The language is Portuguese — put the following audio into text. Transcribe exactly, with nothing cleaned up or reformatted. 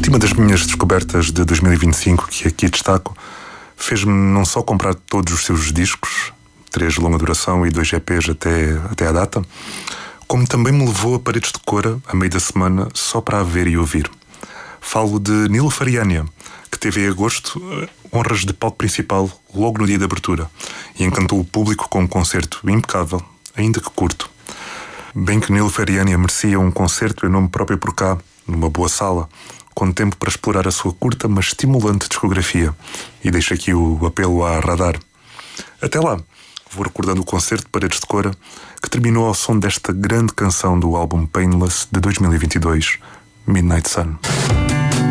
última das minhas descobertas de dois mil e vinte e cinco, que aqui destaco, fez-me não só comprar todos os seus discos, três de longa duração e dois E Pês até, até à data, como também me levou a paredes de cora, a meio da semana, só para a ver e ouvir. Falo de Niloufar Yanya, que teve em agosto honras de palco principal logo no dia de abertura e encantou o público com um concerto impecável, ainda que curto. Bem que Niloufar Yanya merecia um concerto em nome próprio por cá, numa boa sala, com tempo para explorar a sua curta mas estimulante discografia. E deixo aqui o apelo à Radar. Até lá, vou recordando o concerto de Paredes de Cora, que terminou ao som desta grande canção do álbum Painless de dois mil e vinte e dois, Midnight Sun.